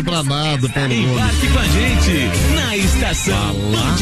Pra nada, Paulo Gomes. Embarque com a gente na Estação Band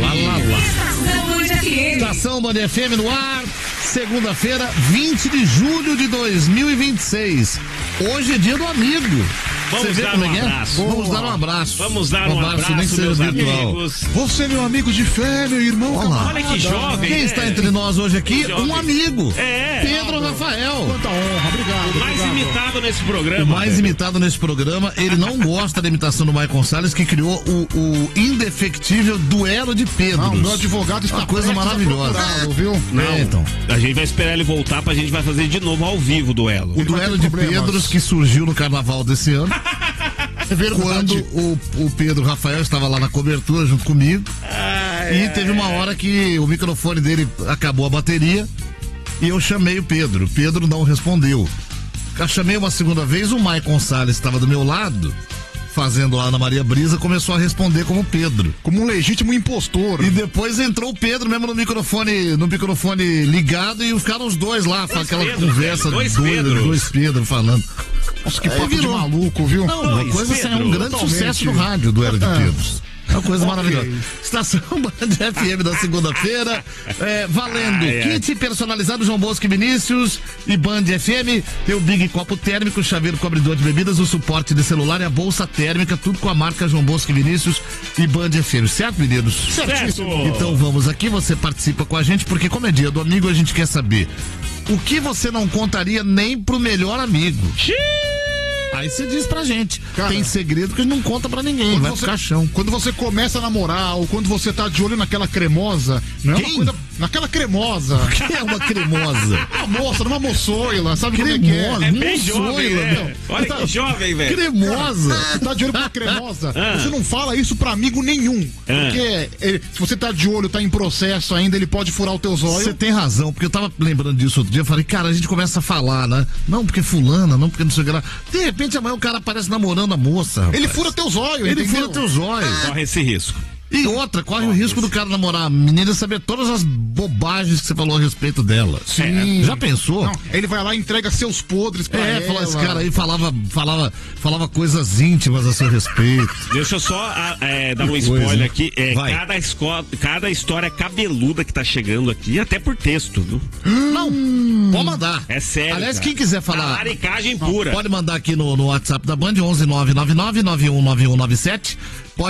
FM. Estação Band FM no ar, segunda-feira, 20 de julho de 2026. Hoje é dia do amigo. Vamos dar um abraço. Vamos dar um abraço. Vamos dar um abraço, nem meus virtual. amigos. Você é meu amigo de fé, meu irmão. Olha que jovem. Quem está entre nós hoje aqui? Um amigo. É. Pedro Rafael. Quanta honra, obrigado. O mais imitado nesse programa. O mais imitado nesse programa. Ele não gosta da imitação do Maicon Salles, que criou o indefectível duelo de Pedros. Não, meu advogado está uma coisa maravilhosa, viu? Não, então. A gente vai esperar ele voltar pra gente vai fazer de novo ao vivo o duelo. O duelo de Pedros que surgiu no carnaval desse ano. É verdade. Quando o Pedro Rafael estava lá na cobertura junto comigo. E teve uma hora que o microfone dele acabou a bateria e eu chamei o Pedro. O Pedro não respondeu. Eu chamei uma segunda vez, o Maicon Salles estava do meu lado, fazendo lá na Maria Brisa, começou a responder como Pedro. Como um legítimo impostor. E depois entrou o Pedro mesmo no microfone ligado e ficaram os dois lá, aquela conversa doida, dois Pedro falando. Nossa, que papo de maluco, viu? Não, uma coisa assim, é um grande totalmente. sucesso no rádio, do Duelo de Pedros. É uma coisa maravilhosa. Estação Band FM da segunda-feira, valendo kit personalizado João Bosco e Vinícius e Band FM, tem o Big Copo Térmico, chaveiro cobridor de bebidas, o suporte de celular e a bolsa térmica, tudo com a marca João Bosco e Vinícius e Band FM, certo, meninos? Certíssimo. Então vamos aqui, você participa com a gente, porque como é dia do amigo, a gente quer saber o que você não contaria nem pro melhor amigo. Aí você diz pra gente, cara, tem segredo que não conta pra ninguém, vai pro caixão. Quando você começa a namorar, ou quando você tá de olho naquela cremosa, não é uma coisa... Naquela cremosa. O que é uma cremosa? Uma moça, numa moçoila, sabe como é que Cremosa, É bem jovem, né? meu. Olha que jovem, velho. Cremosa. Você tá de olho com a cremosa, você não fala isso pra amigo nenhum. Porque se você tá de olho, tá em processo ainda, ele pode furar os teus olhos. Você tem razão, porque eu tava lembrando disso outro dia, eu falei, cara, a gente começa a falar, né? Não, porque fulana, não, porque não sei o que lá. De repente, amanhã o cara aparece namorando a moça, rapaz. Ele fura teus olhos, Ele entendeu? fura teus olhos. Corre esse risco. E outra, corre o risco do cara namorar a menina e saber todas as bobagens que você falou a respeito dela. Sim. Já pensou? Não, ele vai lá e entrega seus podres pra ela. Fala, esse cara aí falava coisas íntimas a seu respeito. Deixa eu só dar um spoiler aqui. Cada história cabeluda que tá chegando aqui, até por texto, viu? Não, pode mandar. É sério. Aliás, cara. quem quiser falar. Laricagem pura. Pode mandar aqui no WhatsApp da Band, 11 999 919197.